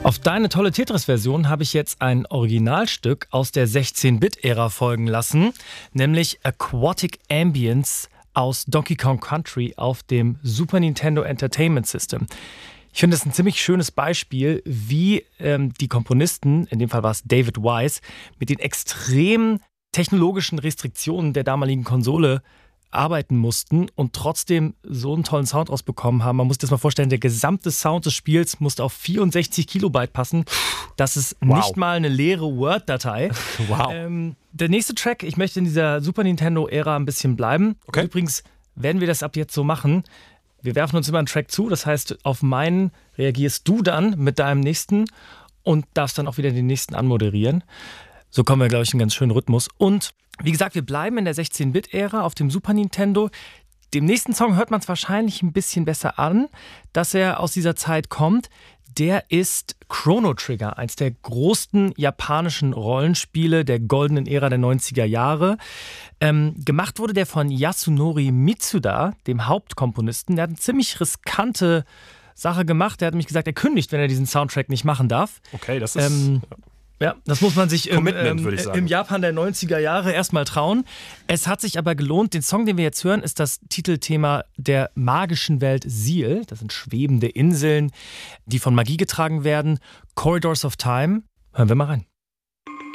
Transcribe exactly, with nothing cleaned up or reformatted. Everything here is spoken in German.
Auf deine tolle Tetris-Version habe ich jetzt ein Originalstück aus der sechzehn-Bit-Ära folgen lassen, nämlich Aquatic Ambience aus Donkey Kong Country auf dem Super Nintendo Entertainment System. Ich finde es ein ziemlich schönes Beispiel, wie ähm, die Komponisten, in dem Fall war es David Wise, mit den extremen technologischen Restriktionen der damaligen Konsole arbeiten mussten und trotzdem so einen tollen Sound rausbekommen haben. Man muss sich das mal vorstellen, der gesamte Sound des Spiels musste auf vierundsechzig Kilobyte passen. Das ist wow. nicht mal eine leere Word-Datei. Wow. Ähm, der nächste Track, ich möchte in dieser Super Nintendo-Ära ein bisschen bleiben. Okay. Übrigens werden wir das ab jetzt so machen. Wir werfen uns immer einen Track zu, das heißt, auf meinen reagierst du dann mit deinem nächsten und darfst dann auch wieder den nächsten anmoderieren. So kommen wir, glaube ich, in einen ganz schönen Rhythmus. Und wie gesagt, wir bleiben in der sechzehn-Bit-Ära auf dem Super Nintendo. Dem nächsten Song hört man es wahrscheinlich ein bisschen besser an, dass er aus dieser Zeit kommt. Der ist Chrono Trigger, eins der größten japanischen Rollenspiele der goldenen Ära der neunziger Jahre. Ähm, gemacht wurde der von Yasunori Mitsuda, dem Hauptkomponisten. Der hat eine ziemlich riskante Sache gemacht. Der hat nämlich gesagt, er kündigt, wenn er diesen Soundtrack nicht machen darf. Okay, das ist... Ähm, Ja, das muss man sich im, ähm, würde ich sagen. im Japan der neunziger Jahre erstmal trauen. Es hat sich aber gelohnt. Den Song, den wir jetzt hören, ist das Titelthema der magischen Welt Seal. Das sind schwebende Inseln, die von Magie getragen werden. Corridors of Time. Hören wir mal rein.